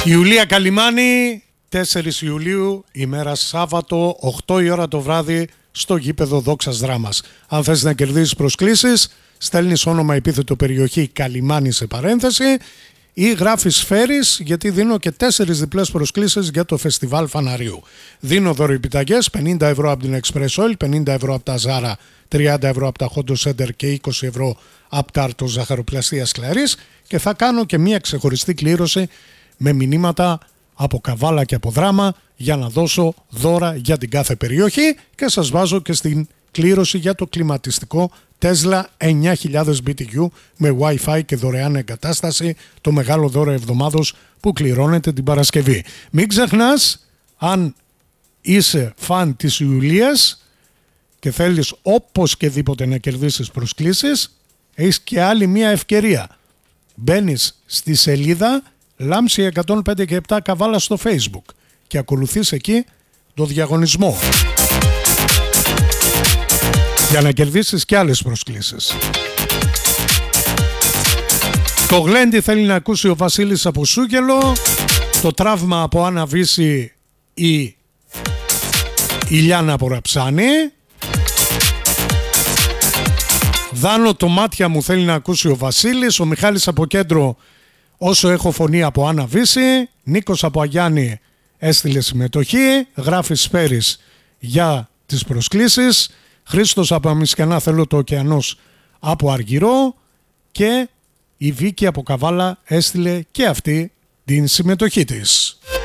Ιουλία Καλιμάνη, 4 Ιουλίου, ημέρα Σάββατο, 8 η ώρα το βράδυ, στο γήπεδο Δόξας Δράμας. Αν θες να κερδίσεις προσκλήσεις, στέλνεις όνομα, επίθετο, περιοχή, Καλιμάνη σε παρένθεση ή γράφεις φέρεις, γιατί δίνω και 4 διπλές προσκλήσεις για το φεστιβάλ Φαναρίου. Δίνω δωρεοεπιταγές, 50 ευρώ από την Express Oil, 50 ευρώ από τα Zara, 30 ευρώ από τα Hondo Center και 20 ευρώ από τα Αρτοζαχαροπλαστείας Κλαρής, και θα κάνω και μια ξεχωριστή κλήρωση με μηνύματα από Καβάλα και από Δράμα για να δώσω δώρα για την κάθε περιοχή, και σας βάζω και στην κλήρωση για το κλιματιστικό Tesla 9000 BTU με Wi-Fi και δωρεάν εγκατάσταση, το μεγάλο δώρο εβδομάδος που κληρώνεται την Παρασκευή. Μην ξεχνάς, αν είσαι φαν της Ιουλίας και θέλεις οπωσδήποτε να κερδίσεις προσκλήσεις, έχεις και άλλη μια ευκαιρία. Μπαίνεις στη σελίδα Λάμψη 105 και 7 Καβάλα στο Facebook και ακολουθείς εκεί το διαγωνισμό για να κερδίσεις και άλλες προσκλήσεις. Το γλέντι θέλει να ακούσει ο Βασίλης από Σούγγελο, το τραύμα από Άννα Βύση η Ηλιάνα από Ραψάνη. Δάνω το μάτια μου θέλει να ακούσει ο Βασίλης, ο Μιχάλης από Κέντρο όσο έχω φωνή από Άννα Βύση, Νίκος από Αγιάννη έστειλε συμμετοχή, γράφει Σπέρης για τις προσκλήσεις, Χρήστος από Αμισκανά θέλω το ωκεανός από Αργυρό, και η Βίκη από Καβάλα έστειλε και αυτή την συμμετοχή της.